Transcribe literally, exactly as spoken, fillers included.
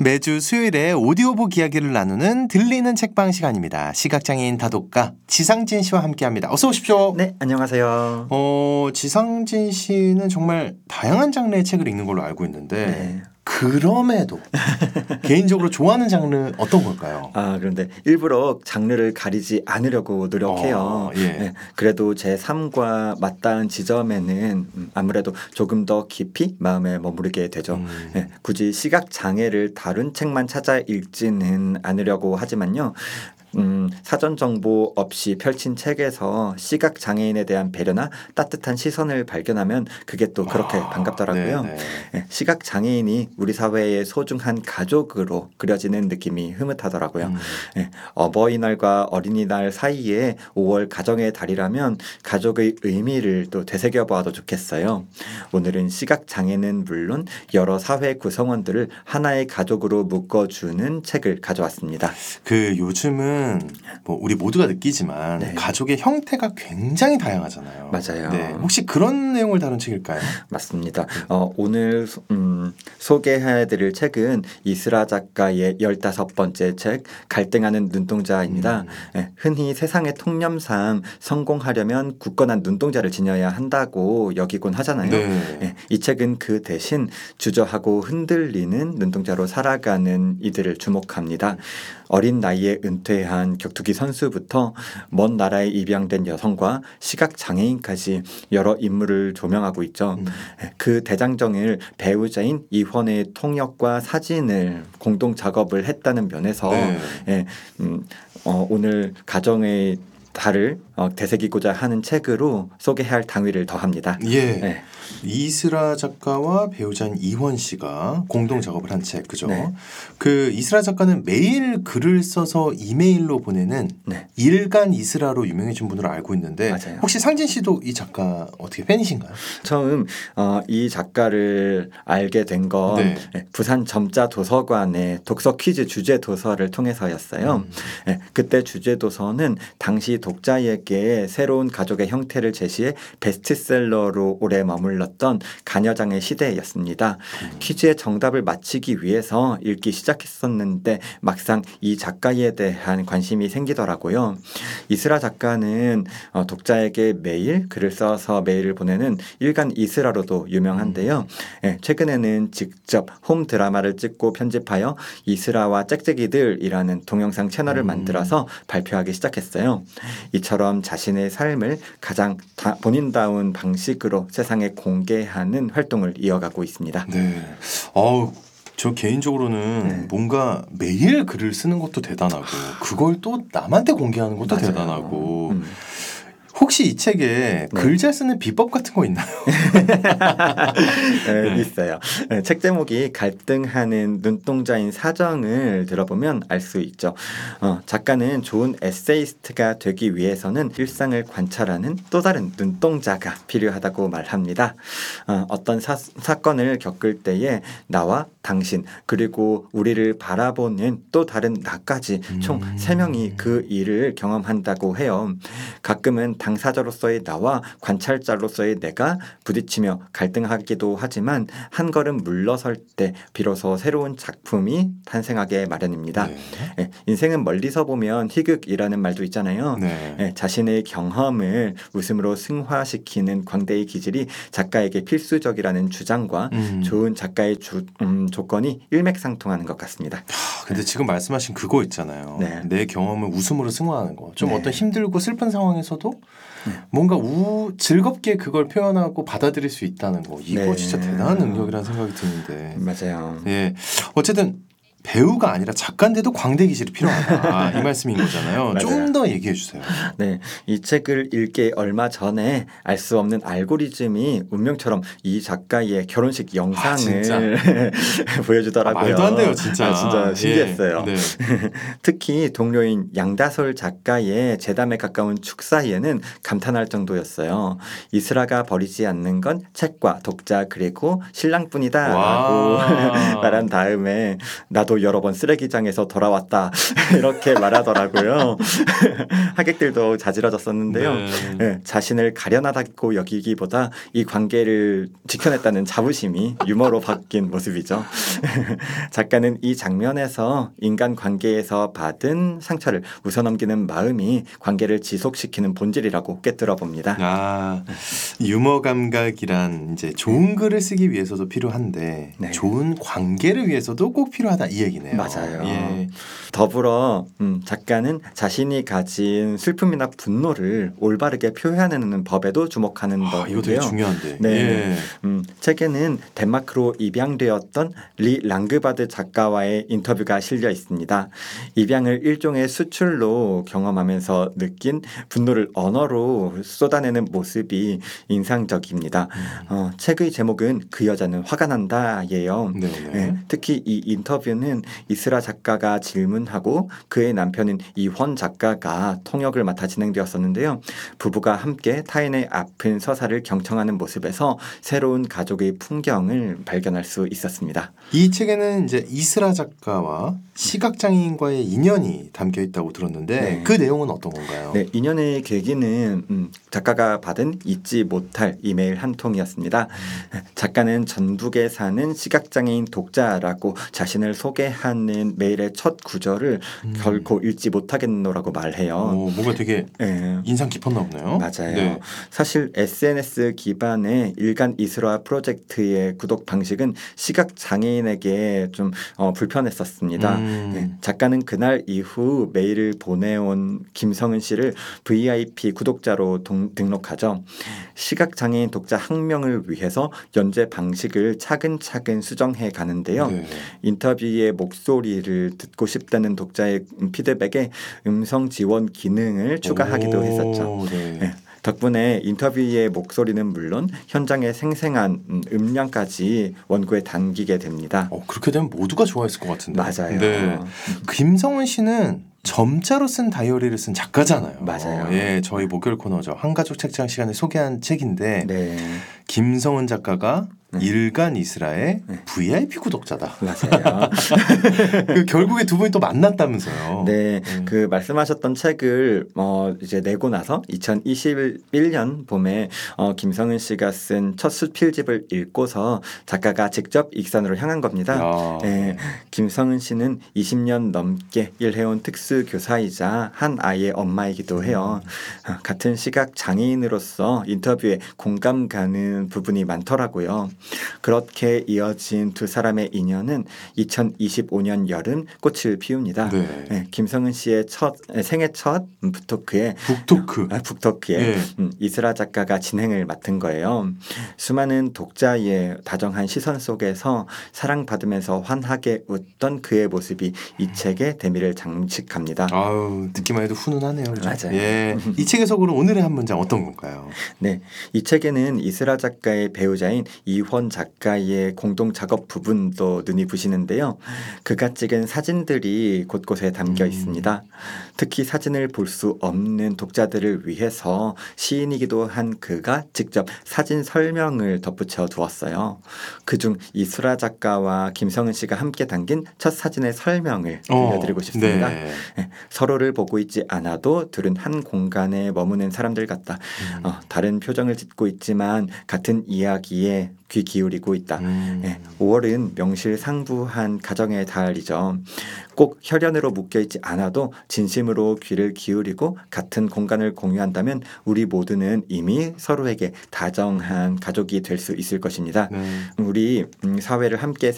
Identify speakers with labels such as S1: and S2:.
S1: 매주 수요일에 오디오북 이야기를 나누는 들리는 책방 시간입니다. 시각장애인 다독가 지상진 씨와 함께합니다. 어서 오십시오.
S2: 네, 안녕하세요.
S1: 어, 지상진 씨는 정말 다양한 장르의 책을 읽는 걸로 알고 있는데
S2: 네.
S1: 그럼에도 개인적으로 좋아하는 장르 어떤 걸까요?
S2: 아, 그런데 일부러 장르를 가리지 않으려고 노력해요.
S1: 어, 예.
S2: 네, 그래도 제 삶과 맞닿은 지점에는 음, 아무래도 조금 더 깊이 마음에 머무르게 되죠.
S1: 음.
S2: 네, 굳이 시각 장애를 다룬 책만 찾아 읽지는 않으려고 하지만요. 음, 사전 정보 없이 펼친 책에서 시각 장애인에 대한 배려나 따뜻한 시선을 발견하면 그게 또 그렇게
S1: 아,
S2: 반갑더라고요.
S1: 네네.
S2: 네, 시각 장애인이 우리 사회의 소중한 가족으로 그려지는 느낌이 흐뭇하더라고요.
S1: 음.
S2: 네, 어버이날과 어린이날 사이에 오월 가정의 달이라면 가족의 의미를 또 되새겨 보아도 좋겠어요. 오늘은 시각 장애는 물론 여러 사회 구성원들을 하나의 가족으로 묶어주는 책을 가져왔습니다.
S1: 그 요즘은 뭐 우리 모두가 느끼지만
S2: 네.
S1: 가족의 형태가 굉장히 다양하잖아요.
S2: 맞아요.
S1: 네. 혹시 그런 내용을 다룬 책일까요?
S2: 맞습니다. 어, 오늘 음, 소개해드릴 책은 이스라 작가의 열다섯 번째 책 갈등하는 눈동자입니다.
S1: 음.
S2: 예, 흔히 세상의 통념상 성공하려면 굳건한 눈동자를 지녀야 한다고 여기곤 하잖아요.
S1: 네.
S2: 예, 이 책은 그 대신 주저하고 흔들리는 눈동자로 살아가는 이들을 주목합니다. 어린 나이에 은퇴한 격투기 선수부터 먼 나라에 입양된 여성과 시각 장애인까지 여러 인물을 조명하고 있죠.
S1: 음.
S2: 그 대장정을 배우자인 이현의 통역과 사진을 공동 작업을 했다는 면에서
S1: 네.
S2: 예, 음, 어, 오늘 가정의 달을 어, 되새기고자 하는 책으로 소개할 당위를 더합니다.
S1: 예.
S2: 네.
S1: 이스라 작가와 배우자인 이원 씨가 공동 작업을 한 책, 그죠?
S2: 네.
S1: 그 이스라 작가는 매일 글을 써서 이메일로 보내는
S2: 네.
S1: 일간 이스라로 유명해진 분으로 알고 있는데
S2: 맞아요.
S1: 혹시 상진 씨도 이 작가 어떻게 팬이신가요?
S2: 처음 어, 이 작가를 알게 된 건
S1: 네.
S2: 예, 부산 점자 도서관의 독서 퀴즈 주제 도서를 통해서였어요.
S1: 음.
S2: 예, 그때 주제 도서는 당시 독자에게 새로운 가족의 형태를 제시해 베스트셀러로 오래 머물렀던 가녀장의 시대였습니다.
S1: 음.
S2: 퀴즈의 정답을 맞히기 위해서 읽기 시작했었는데 막상 이 작가에 대한 관심이 생기더라고요. 이스라 작가는 어, 독자에게 매일 글을 써서 메일을 보내는 일간 이스라로도 유명한데요. 예, 최근에는 직접 홈 드라마를 찍고 편집하여 이스라와 짹짹이들이라는 동영상 채널을
S1: 음.
S2: 만들어서 발표하기 시작했어요. 이처럼 자신의 삶을 가장 다, 본인다운 방식으로 세상에 공개하는 활동을 이어가고 있습니다.
S1: 네. 어우, 저 개인적으로는
S2: 네.
S1: 뭔가 매일 글을 쓰는 것도 대단하고 그걸 또 남한테 공개하는 것도
S2: 맞아요.
S1: 대단하고
S2: 음.
S1: 혹시 이 책에
S2: 네.
S1: 글 잘 쓰는 비법 같은 거 있나요?
S2: 네,
S1: 네.
S2: 있어요. 네, 책 제목이 갈등하는 눈동자인 사정을 들어보면 알 수 있죠. 어, 작가는 좋은 에세이스트가 되기 위해서는 일상을 관찰하는 또 다른 눈동자가 필요하다고 말합니다. 어, 어떤 사, 사건을 겪을 때에 나와 당신 그리고 우리를 바라보는 또 다른 나까지 총
S1: 음.
S2: 세 명이 그 일을 경험한다고 해요. 가끔은 당사자로서의 나와 관찰자로서의 내가 부딪히며 갈등하기도 하지만 한 걸음 물러설 때 비로소 새로운 작품이 탄생하게 마련입니다.
S1: 네.
S2: 예, 인생은 멀리서 보면 희극이라는 말도 있잖아요.
S1: 네.
S2: 예, 자신의 경험을 웃음으로 승화시키는 광대의 기질이 작가에게 필수적이라는 주장과
S1: 음.
S2: 좋은 작가의 주, 음, 조건이 일맥상통하는 것 같습니다.
S1: 아, 근데 지금 말씀하신 그거 있잖아요.
S2: 네.
S1: 내 경험을 웃음으로 승화하는 거. 좀
S2: 네.
S1: 어떤 힘들고 슬픈 상황에서도
S2: 네.
S1: 뭔가 우 즐겁게 그걸 표현하고 받아들일 수 있다는 거. 이거
S2: 네.
S1: 진짜 대단한 능력이라는 생각이 드는데.
S2: 맞아요.
S1: 예. 어쨌든 배우가 아니라 작가인데도 광대 기질이 필요하다. 이 말씀인 거잖아요.
S2: 맞아요.
S1: 좀 더 얘기해 주세요.
S2: 네, 이 책을 읽기 얼마 전에 알 수 없는 알고리즘이 운명처럼 이 작가의 결혼식 영상을
S1: 아,
S2: 보여주더라고요.
S1: 아, 말도 안 돼요, 진짜.
S2: 아, 진짜
S1: 예.
S2: 신기했어요.
S1: 네.
S2: 특히 동료인 양다솔 작가의 재담에 가까운 축사에는 감탄할 정도였어요. 이스라가 버리지 않는 건 책과 독자 그리고 신랑뿐이다라고
S1: 와.
S2: 말한 다음에 나도 나도 여러 번 쓰레기장에서 돌아왔다 이렇게 말하더라고요. 하객들도 자지러졌었는데요.
S1: 네.
S2: 네, 자신을 가련하다고 여기기보다 이 관계를 지켜냈다는 자부심이 유머로 바뀐 모습이죠. 작가는 이 장면에서 인간 관계에서 받은 상처를 웃어넘기는 마음이 관계를 지속시키는 본질이라고 꿰뚫어 봅니다.
S1: 아, 유머 감각이란 이제 좋은 글을 쓰기 위해서도 필요한데
S2: 네.
S1: 좋은 관계를 위해서도 꼭 필요하다 이 얘기네요.
S2: 맞아요.
S1: 예.
S2: 더불어 음, 작가는 자신이 가진 슬픔이나 분노를 올바르게 표현하는 법에도 주목하는
S1: 아, 이거 되게
S2: 법인데요.
S1: 중요한데.
S2: 네.
S1: 예.
S2: 음, 책에는 덴마크로 입양되었던 리 랑그바드 작가와의 인터뷰가 실려 있습니다. 입양을 일종의 수출로 경험하면서 느낀 분노를 언어로 쏟아내는 모습이 인상적입니다. 어, 책의 제목은 그 여자는 화가 난다예요.
S1: 네네.
S2: 네, 특히 이 인터뷰는 이스라 작가가 질문하고 그의 남편인 이헌 작가가 통역을 맡아 진행되었었는데요. 부부가 함께 타인의 아픈 서사를 경청하는 모습에서 새로운 가족의 풍경을 발견할 수 있었습니다.
S1: 이 책에는 이제 이스라 작가와 시각장애인과의 인연이 담겨 있다고 들었는데
S2: 네.
S1: 그 내용은 어떤 건가요?
S2: 네, 인연의 계기는 음, 작가가 받은 잊지 못할 이메일 한 통이었습니다. 작가는 전북에 사는 시각장애인 독자라고 자신을 소개하는 메일의 첫 구절을
S1: 음.
S2: 결코 읽지 못하겠노라고 말해요.
S1: 오, 뭔가 되게
S2: 네.
S1: 인상 깊었나 보네요.
S2: 맞아요.
S1: 네.
S2: 사실 에스엔에스 기반의 일간 이스라 프로젝트의 구독 방식은 시각 장애인에게 좀 어, 불편했었습니다.
S1: 음.
S2: 네, 작가는 그날 이후 메일을 보내온 김성은 씨를 브이아이피 구독자로 동, 등록하죠. 시각 장애인 독자 한 명을 위해서 연재 방식을 차근차근 수정해 가는데요.
S1: 네.
S2: 인터뷰의 목소리를 듣고 싶다는 독자의 피드백에 음성 지원 기능을 추가하기도
S1: 오,
S2: 했었죠.
S1: 네.
S2: 네. 덕분에 인터뷰의 목소리는 물론 현장의 생생한 음, 음량까지 원고에 담기게 됩니다.
S1: 어, 그렇게 되면 모두가 좋아했을 것 같은데.
S2: 맞아요.
S1: 네. 김성은 씨는 점자로 쓴 다이어리를 쓴 작가잖아요.
S2: 맞아요.
S1: 예, 저희 목요일 코너죠. 한가족 책장 시간에 소개한 책인데
S2: 네,
S1: 김성은 작가가
S2: 네.
S1: 일간 이스라의
S2: 네.
S1: 브이아이피 구독자다.
S2: 맞아요.
S1: 그 결국에 두 분이 또 만났다면서요.
S2: 네,
S1: 네.
S2: 그 말씀하셨던 책을 어 이제 내고 나서 이천이십일 년 봄에 어 김성은 씨가 쓴 첫 수필집을 읽고서 작가가 직접 익산으로 향한 겁니다.
S1: 야.
S2: 네, 김성은 씨는 이십 년 넘게 일해온 특수 교사이자 한 아이의 엄마이기도 해요. 어, 같은 시각 장애인으로서 인터뷰에 공감 가는 부분이 많더라고요. 그렇게 이어진 두 사람의 인연은 이천이십오 년 여름 꽃을 피웁니다.
S1: 네.
S2: 네, 김성은 씨의 첫 생애 첫 북토크에
S1: 북토크.
S2: 아, 북토크에
S1: 예.
S2: 음, 이스라 작가가 진행을 맡은 거예요. 수많은 독자의 다정한 시선 속에서 사랑받으면서 환하게 웃던 그의 모습이 이 책의 대미를 장식합니다.
S1: 아우, 듣기만 해도 훈훈하네요. 그죠?
S2: 맞아요.
S1: 예. 이 책에서 그럼 오늘의 한 문장 어떤 건가요?
S2: 네, 이 책에는 이스라 작가의 배우자인 이헌 작가의 공동 작업 부분도 눈이 부시는데요. 그가 찍은 사진들이 곳곳에 담겨
S1: 음.
S2: 있습니다. 특히 사진을 볼 수 없는 독자들을 위해서 시인이기도 한 그가 직접 사진 설명을 덧붙여 두었어요. 그중 이스라 작가와 김성은 씨가 함께 담긴 첫 사진의 설명을 들려드리고 싶습니다.
S1: 네.
S2: 네, 서로를 보고 있지 않아도 둘은 한 공간에 머무는 사람들 같다.
S1: 음.
S2: 어, 다른 표정을 짓고 있지만 같은 이야기에 귀 기울이고 있다.
S1: 음.
S2: 네, 오월은 명실상부한 가정의 달이죠. 꼭 혈연으로 묶여있지 않아도 진심으로 귀를 기울이고 같은 공간을 공유한다면 우리 모두는 이미 서로에게 다정한 가족이 될 수 있을 것입니다.
S1: 네.
S2: 우리 음, 사회를 함께